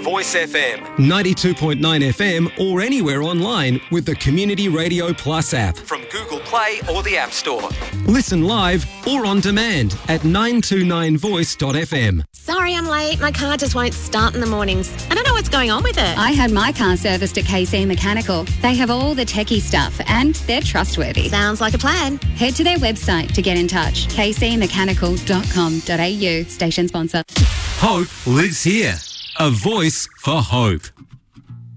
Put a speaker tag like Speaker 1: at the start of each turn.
Speaker 1: Voice FM.
Speaker 2: 92.9 FM or anywhere online with the Community Radio Plus app.
Speaker 1: From Google Play or the App Store.
Speaker 2: Listen live or on demand at 929voice.fm.
Speaker 3: Sorry I'm late. My car just won't start in the mornings. I don't know what's going on with it.
Speaker 4: I had my car serviced at KC Mechanical. They have all the techie stuff and they're trustworthy.
Speaker 3: Sounds like a plan.
Speaker 4: Head to their website to get in touch. kcmechanical.com.au. Station sponsor.
Speaker 2: Hope lives here. A voice for hope.